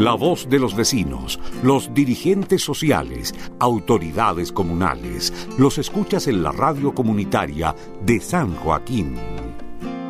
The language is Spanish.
La voz de los vecinos, los dirigentes sociales, autoridades comunales, los escuchas en la radio comunitaria de San Joaquín.